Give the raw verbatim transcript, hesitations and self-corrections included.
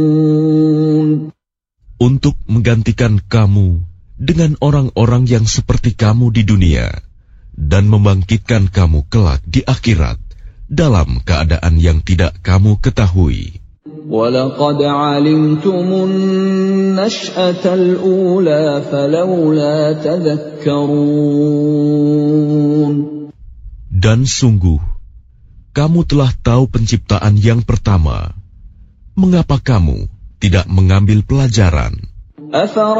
untuk menggantikan kamu dengan orang-orang yang seperti kamu di dunia dan membangkitkan kamu kelak di akhirat dalam keadaan yang tidak kamu ketahui. وَلَقَدْ عَلِمْتُمُ النَّشْأَةَ الْأُولَى فَلَوْلَا تَذَكَّرُونَ. Dan sungguh, kamu telah tahu penciptaan yang pertama. Mengapa kamu tidak mengambil pelajaran?